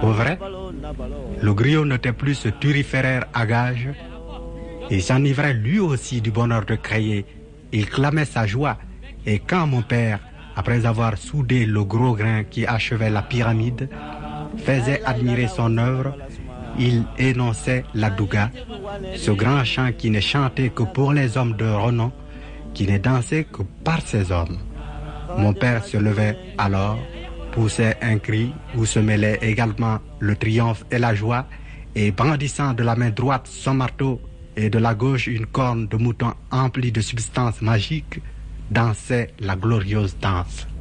Au vrai, le griot n'était plus ce turiféraire à gages. Il s'enivrait lui aussi du bonheur de créer. Il clamait sa joie. Et quand mon père, après avoir soudé le gros grain qui achevait la pyramide, faisait admirer son œuvre, il énonçait la douga, ce grand chant qui n'est chanté que pour les hommes de renom, qui n'est dansé que par ces hommes. Mon père se levait alors, poussait un cri où se mêlaient également le triomphe et la joie, et brandissant de la main droite son marteau et de la gauche une corne de mouton emplie de substances magiques, dansait la glorieuse danse.